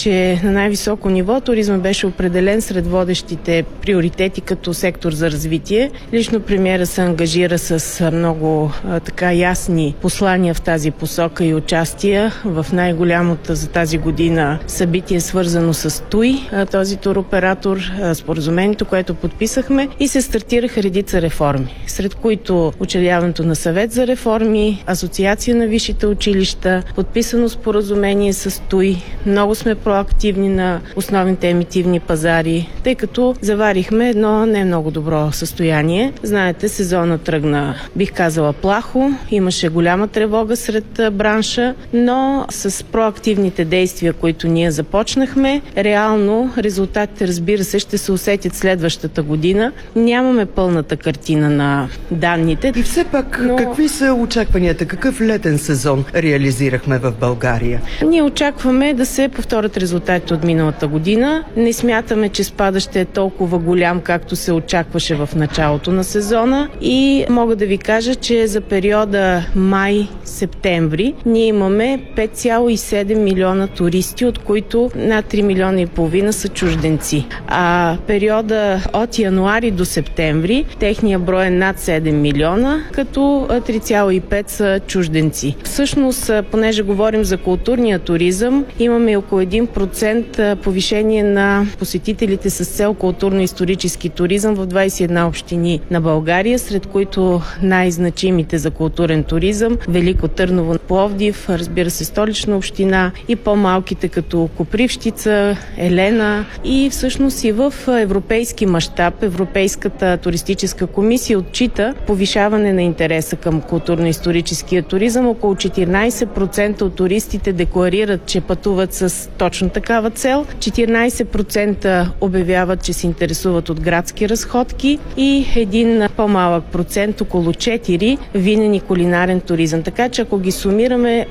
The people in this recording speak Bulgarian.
че на най-високо ниво туризма беше определен сред водещите приоритети като сектор за развитие. Лично премиера се ангажира с много ясни послания в тази посока и участия в най-голямото за тази година събитие, свързано с ТУИ, този туроператор, споразумението, което подписахме, и се стартираха редица реформи, сред които учредяването на съвет за реформи, асоциация на висшите училища, подписано споразумение с ТУИ. Много сме проактивни на основните емитивни пазари, тъй като заварихме едно не много добро състояние. Знаете, сезона тръгна, бих казала, плахо, имаше голяма тревога сред бранша, но с проактивните действия, които ние започнахме, реално резултатите, разбира се, ще се усетят следващата година. Нямаме пълната картина на данните. И все пак, какви са очакванията? Какъв летен сезон реализирахме в България? Ние очакваме да се повторят резултатите от миналата година. Не смятаме, че спада ще е толкова голям, както се очакваше в началото на сезона, и мога да ви кажа, че за периода май-септември ние имаме 5,7 милиона туристи, от които над 3 милиона и половина са чужденци. А периода от януари до септември техния брой е над 7 милиона, като 3,5 са чужденци. Всъщност, понеже говорим за културния туризъм, имаме около 1% повишение на посетителите с цел културно-исторически туризъм в 21 общини на България, сред които най-значимите за културен туризъм Велико Търново, Пловдив, разбира се, Столична община, и по-малките като Копривщица, Елена. И всъщност и в европейски мащаб Европейската туристическа комисия отчита повишаване на интереса към културно-историческия туризъм. Около 14% от туристите декларират, че пътуват с точно такава цел. 14% обявяват, че се интересуват от градски разходки, и един по-малък процент, около 4%, винен и кулинарен туризъм. Така че ако ги сумираме,